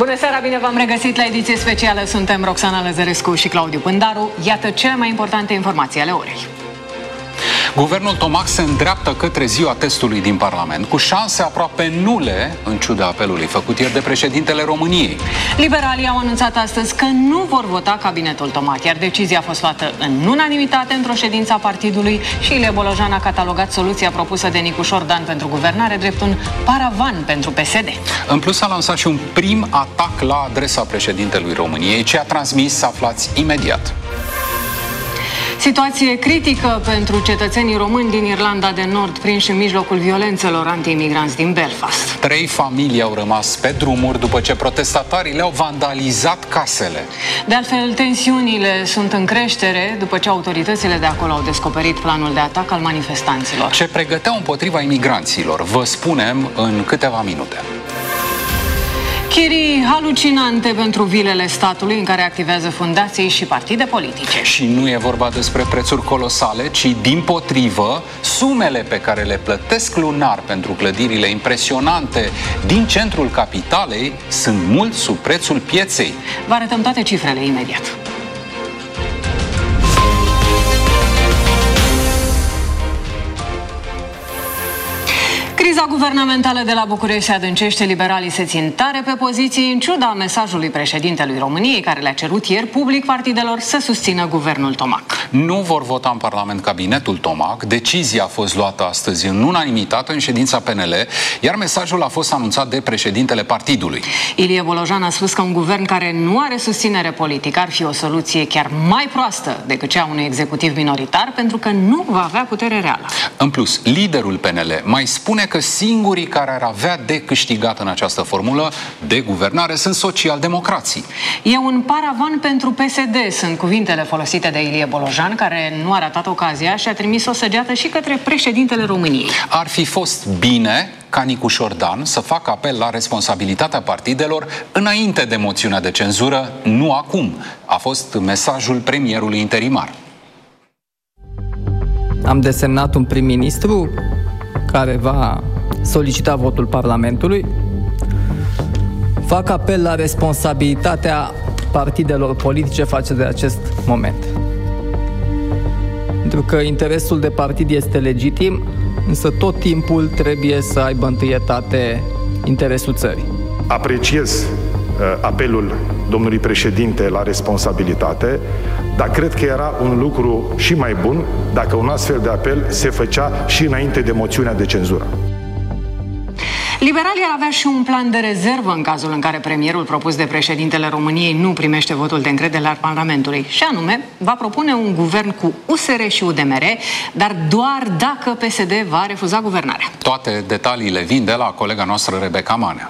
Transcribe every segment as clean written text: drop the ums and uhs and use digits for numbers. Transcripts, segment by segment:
Bună seara, bine v-am regăsit la ediție specială. Suntem Roxana Lăzărescu și Claudiu Pândaru. Iată cele mai importante informații ale orei. Guvernul Tomac se îndreaptă către ziua testului din Parlament, cu șanse aproape nule, în ciuda apelului făcut ieri de președintele României. Liberalii au anunțat astăzi că nu vor vota cabinetul Tomac, iar decizia a fost luată în unanimitate într-o ședință a partidului și Ilie Bolojan a catalogat soluția propusă de Nicu Șordan pentru guvernare drept un paravan pentru PSD. În plus a lansat și un prim atac la adresa președintelui României, ce a transmis să aflați imediat. Situație critică pentru cetățenii români din Irlanda de Nord, prinși în mijlocul violențelor anti-imigranți din Belfast. 3 familii au rămas pe drumuri după ce protestatarii le-au vandalizat casele. De altfel, tensiunile sunt în creștere după ce autoritățile de acolo au descoperit planul de atac al manifestanților. Ce pregăteau împotriva imigranților, vă spunem în câteva minute. Chirii halucinante pentru vilele statului în care activează fundații și partide politice. Și nu e vorba despre prețuri colosale, ci dimpotrivă, sumele pe care le plătesc lunar pentru clădirile impresionante din centrul capitalei sunt mult sub prețul pieței. Vă arătăm toate cifrele imediat. Criza guvernamentală de la București se adâncește, liberalii se țin tare pe poziții în ciuda mesajului președintelui României, care le-a cerut ieri public partidelor să susțină guvernul Tomac. Nu vor vota în Parlament cabinetul Tomac, decizia a fost luată astăzi în unanimitate în ședința PNL, iar mesajul a fost anunțat de președintele partidului. Ilie Bolojan a spus că un guvern care nu are susținere politică ar fi o soluție chiar mai proastă decât cea a unui executiv minoritar, pentru că nu va avea putere reală. În plus, liderul PNL mai spune că singurii care ar avea de câștigat în această formulă de guvernare sunt socialdemocrații. E un paravan pentru PSD, sunt cuvintele folosite de Ilie Bolojan, care nu a ratat ocazia și a trimis o săgeată și către președintele României. Ar fi fost bine ca Nicu Șordan să facă apel la responsabilitatea partidelor înainte de moțiunea de cenzură, nu acum. A fost mesajul premierului interimar. Am desemnat un prim-ministru care va solicita votul Parlamentului. Fac apel la responsabilitatea partidelor politice față de acest moment. Pentru că interesul de partid este legitim, însă tot timpul trebuie să aibă întâietate interesul țării. Apreciez apelul domnului președinte la responsabilitate, dar cred că era un lucru și mai bun dacă un astfel de apel se făcea și înainte de moțiunea de cenzură. Liberalii ar avea și un plan de rezervă în cazul în care premierul propus de președintele României nu primește votul de încredere al Parlamentului. Și anume, va propune un guvern cu USR și UDMR, dar doar dacă PSD va refuza guvernarea. Toate detaliile vin de la colega noastră Rebecca Manea.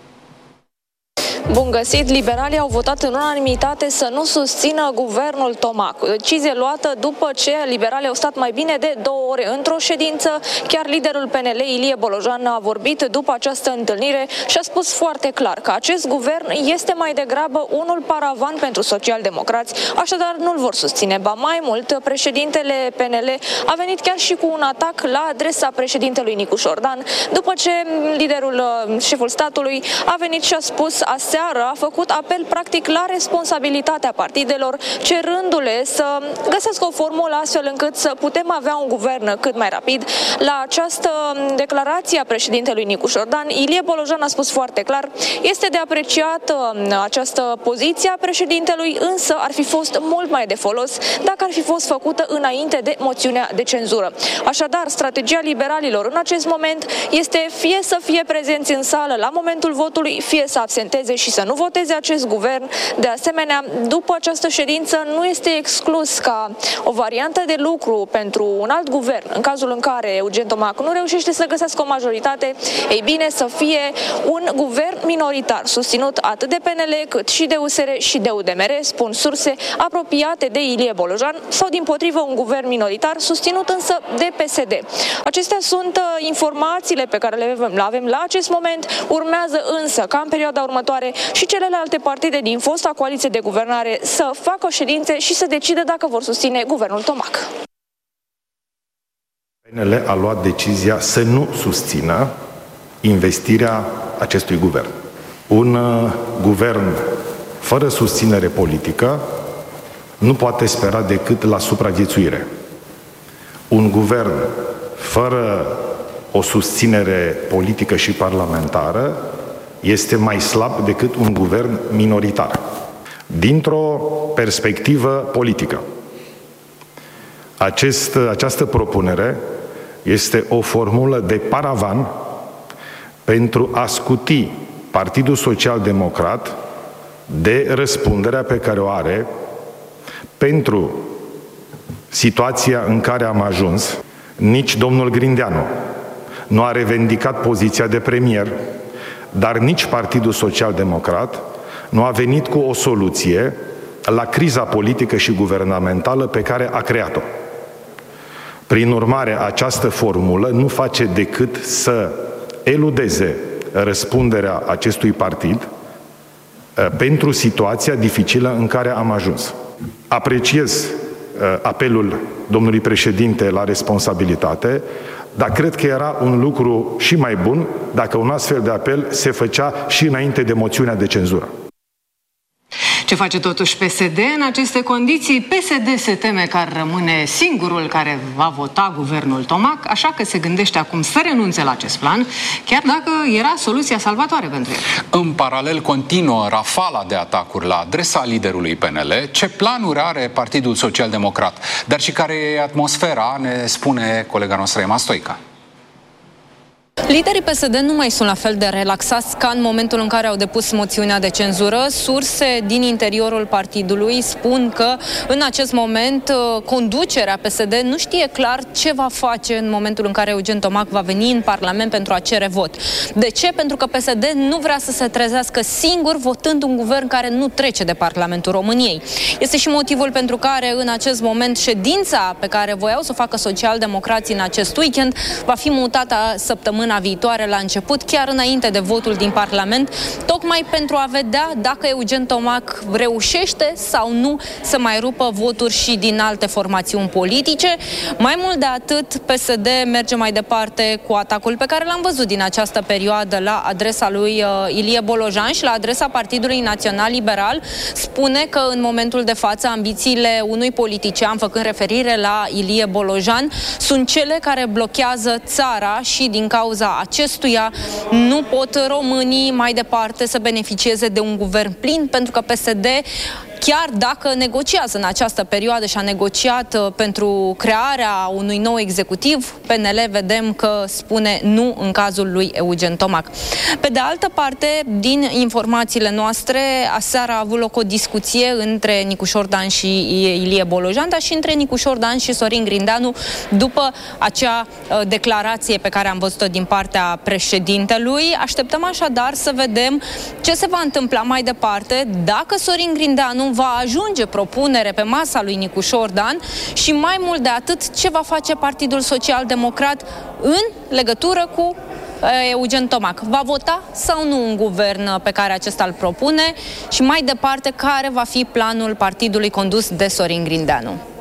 Bun găsit! Liberalii au votat în unanimitate să nu susțină guvernul Tomac. O decizie luată după ce liberalii au stat mai bine de 2 ore într-o ședință. Chiar liderul PNL, Ilie Bolojan, a vorbit după această întâlnire și a spus foarte clar că acest guvern este mai degrabă unul paravan pentru socialdemocrați, așadar nu-l vor susține. Ba mai mult, președintele PNL a venit chiar și cu un atac la adresa președintelui Nicu Șordan, după ce șeful statului a venit și a spus a făcut apel practic la responsabilitatea partidelor, cerându-le să găsească o formulă astfel încât să putem avea un guvern cât mai rapid. La această declarație a președintelui Nicu Șordan, Ilie Bolojan a spus foarte clar, este de apreciat această poziție a președintelui, însă ar fi fost mult mai de folos dacă ar fi fost făcută înainte de moțiunea de cenzură. Așadar, strategia liberalilor în acest moment este fie să fie prezenți în sală la momentul votului, fie să absenteze și să nu voteze acest guvern. De asemenea, după această ședință nu este exclus ca o variantă de lucru pentru un alt guvern, în cazul în care Eugen Tomac nu reușește să găsească o majoritate, ei bine, să fie un guvern minoritar, susținut atât de PNL cât și de USR și de UDMR, spun surse apropiate de Ilie Bolojan, sau dimpotrivă un guvern minoritar, susținut însă de PSD. Acestea sunt informațiile pe care le avem la acest moment. Urmează însă ca în perioada următoare și celelalte partide din fosta coaliție de guvernare să facă ședințe și să decidă dacă vor susține guvernul Tomac. PNL a luat decizia să nu susțină investirea acestui guvern. Un guvern fără susținere politică nu poate spera decât la supraviețuire. Un guvern fără o susținere politică și parlamentară este mai slab decât un guvern minoritar. Dintr-o perspectivă politică, această propunere este o formulă de paravan pentru a scuti Partidul Social-Democrat de răspunderea pe care o are pentru situația în care am ajuns. Nici domnul Grindeanu nu a revendicat poziția de premier, dar nici Partidul Social-Democrat nu a venit cu o soluție la criza politică și guvernamentală pe care a creat-o. Prin urmare, această formulă nu face decât să eludeze răspunderea acestui partid pentru situația dificilă în care am ajuns. Apreciez apelul domnului președinte la responsabilitate, dar cred că era un lucru și mai bun dacă un astfel de apel se făcea și înainte de moțiunea de cenzură. Ce face totuși PSD în aceste condiții? PSD se teme că ar rămâne singurul care va vota guvernul Tomac, așa că se gândește acum să renunțe la acest plan, chiar dacă era soluția salvatoare pentru el. În paralel continuă rafala de atacuri la adresa liderului PNL. Ce planuri are Partidul Social-Democrat? Dar și care e atmosfera, ne spune colega noastră Emma Stoica. Liderii PSD nu mai sunt la fel de relaxați ca în momentul în care au depus moțiunea de cenzură. Surse din interiorul partidului spun că în acest moment conducerea PSD nu știe clar ce va face în momentul în care Eugen Tomac va veni în Parlament pentru a cere vot. De ce? Pentru că PSD nu vrea să se trezească singur votând un guvern care nu trece de Parlamentul României. Este și motivul pentru care în acest moment ședința pe care voiau să o facă socialdemocrații în acest weekend va fi mutată săptămâna viitoare la început, chiar înainte de votul din Parlament, tocmai pentru a vedea dacă Eugen Tomac reușește sau nu să mai rupă voturi și din alte formațiuni politice. Mai mult de atât, PSD merge mai departe cu atacul pe care l-am văzut din această perioadă la adresa lui Ilie Bolojan și la adresa Partidului Național Liberal. Spune că în momentul de față ambițiile unui politician, făcând referire la Ilie Bolojan, sunt cele care blochează țara și din cauza acestuia nu pot românii mai departe să beneficieze de un guvern plin, pentru că PSD, chiar dacă negociază în această perioadă și a negociat pentru crearea unui nou executiv, PNL vedem că spune nu în cazul lui Eugen Tomac. Pe de altă parte, din informațiile noastre, aseară a avut loc o discuție între Nicușor Dan și Ilie Bolojan, dar și între Nicușor Dan și Sorin Grindeanu, după acea declarație pe care am văzut-o din partea președintelui. Așteptăm așadar să vedem ce se va întâmpla mai departe, dacă Sorin Grindeanu va ajunge propunere pe masa lui Nicușor Dan și mai mult de atât ce va face Partidul Social-Democrat în legătură cu Eugen Tomac. Va vota sau nu un guvern pe care acesta îl propune și mai departe care va fi planul partidului condus de Sorin Grindeanu.